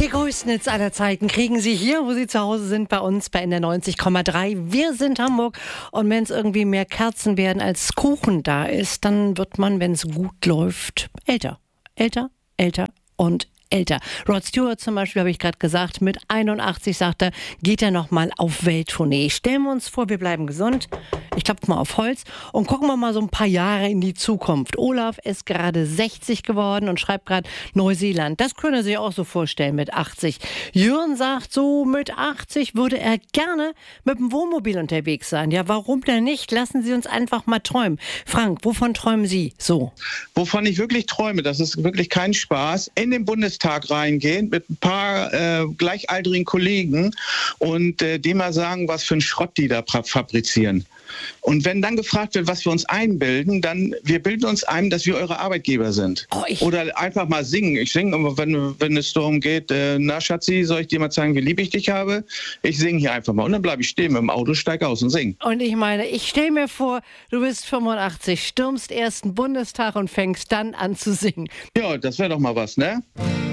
Die größten Hits aller Zeiten kriegen Sie hier, wo Sie zu Hause sind, bei uns bei NDR 90,3. Wir sind Hamburg und wenn es irgendwie mehr Kerzen werden als Kuchen da ist, dann wird man, wenn es gut läuft, älter. Älter, älter und älter. Rod Stewart zum Beispiel, habe ich gerade gesagt, mit 81, sagt er, geht er nochmal auf Welttournee. Stellen wir uns vor, wir bleiben gesund. Ich klopfe mal auf Holz und gucken wir mal so ein paar Jahre in die Zukunft. Olaf ist gerade 60 geworden und schreibt gerade Neuseeland. Das können Sie sich auch so vorstellen mit 80. Jürgen sagt, so mit 80 würde er gerne mit dem Wohnmobil unterwegs sein. Ja, warum denn nicht? Lassen Sie uns einfach mal träumen. Frank, wovon träumen Sie so? Wovon ich wirklich träume, das ist wirklich kein Spaß, in den Bundestag reingehen mit ein paar gleichaltrigen Kollegen und dem mal sagen, was für einen Schrott die da fabrizieren. Und wenn dann gefragt wird, was wir uns einbilden, dann, wir bilden uns ein, dass wir eure Arbeitgeber sind. Oder einfach mal singen. Ich singe, aber wenn es darum geht, na Schatzi, soll ich dir mal zeigen, wie lieb ich dich habe? Ich singe hier einfach mal. Und dann bleibe ich stehen mit dem Auto, steige aus und singe. Und ich meine, ich stelle mir vor, du bist 85, stürmst erst den Bundestag und fängst dann an zu singen. Ja, das wäre doch mal was, ne?